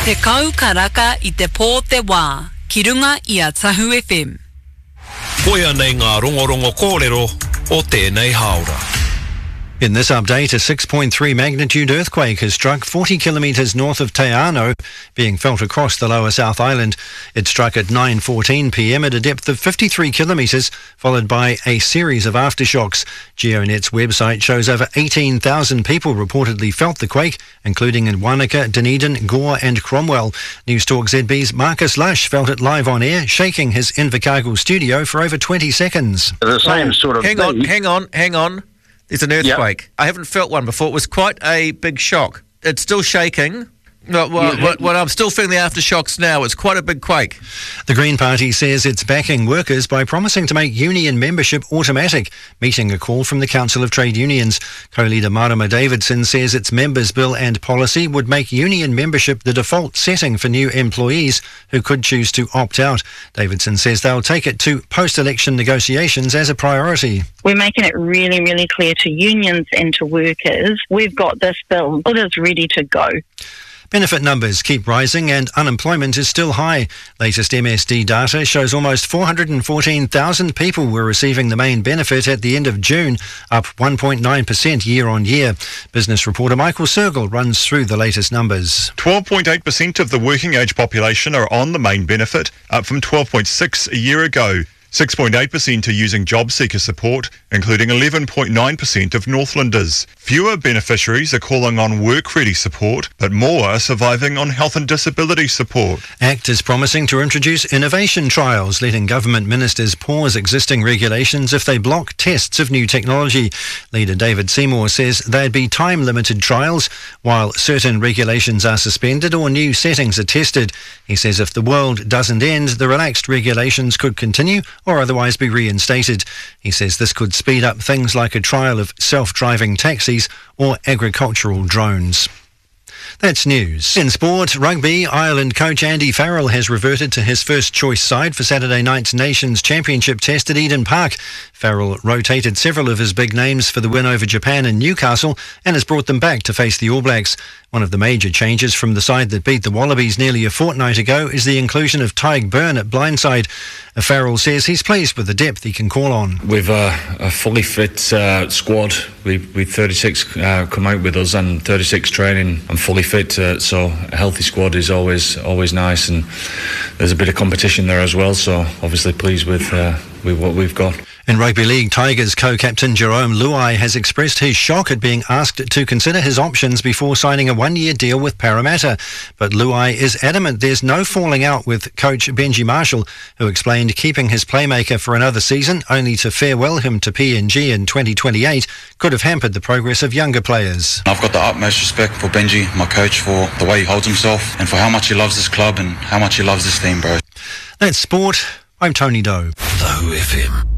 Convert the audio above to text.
Te kau karaka I te pō te wā, ki runga I a Tahu FM. Koia nei ngā rongorongo kōrero o tēnei haora. In this update, a 6.3 magnitude earthquake has struck 40 kilometres north of Te Anau, being felt across the lower South Island. It struck at 9:14 p.m. at a depth of 53 kilometres, followed by a series of aftershocks. GeoNet's website shows over 18,000 people reportedly felt the quake, including in Wanaka, Dunedin, Gore and Cromwell. Newstalk ZB's Marcus Lush felt it live on air, shaking his Invercargill studio for over 20 seconds. The same sort of Hang on. There's an earthquake. Yep. I haven't felt one before. It was quite a big shock. It's still shaking. Well, I'm still feeling the aftershocks now. It's quite a big quake. The Green Party says it's backing workers by promising to make union membership automatic, meeting a call from the Council of Trade Unions. Co-leader Marama Davidson says its members' bill and policy would make union membership the default setting for new employees who could choose to opt out. Davidson says they'll take it to post-election negotiations as a priority. We're making it really, really clear to unions and to workers, we've got this bill. It is ready to go. Benefit numbers keep rising and unemployment is still high. Latest MSD data shows almost 414,000 people were receiving the main benefit at the end of June, up 1.9% year on year. Business reporter Michael Sergel runs through the latest numbers. 12.8% of the working age population are on the main benefit, up from 12.6% a year ago. 6.8% are using job seeker support, including 11.9% of Northlanders. Fewer beneficiaries are calling on work-ready support, but more are surviving on health and disability support. ACT is promising to introduce innovation trials, letting government ministers pause existing regulations if they block tests of new technology. Leader David Seymour says there'd be time-limited trials while certain regulations are suspended or new settings are tested. He says if the world doesn't end, the relaxed regulations could continue or otherwise be reinstated. He says this could speed up things like a trial of self-driving taxis or agricultural drones. That's news. In sport, rugby, Ireland coach Andy Farrell has reverted to his first-choice side for Saturday night's Nations Championship test at Eden Park. Farrell rotated several of his big names for the win over Japan and Newcastle and has brought them back to face the All Blacks. One of the major changes from the side that beat the Wallabies nearly a fortnight ago is the inclusion of Tyg Byrne at blindside. Farrell says he's pleased with the depth he can call on. We've a fully fit squad. We 36 come out with us and 36 training and fully fit. So a healthy squad is always nice, and there's a bit of competition there as well. So obviously pleased with what we've got. In Rugby League, Tigers co-captain Jerome Luai has expressed his shock at being asked to consider his options before signing a one-year deal with Parramatta. But Luai is adamant there's no falling out with coach Benji Marshall, who explained keeping his playmaker for another season only to farewell him to PNG in 2028 could have hampered the progress of younger players. I've got the utmost respect for Benji, my coach, for the way he holds himself and for how much he loves this club and how much he loves this team, bro. That's sport. I'm Tony Doe. Tahu FM.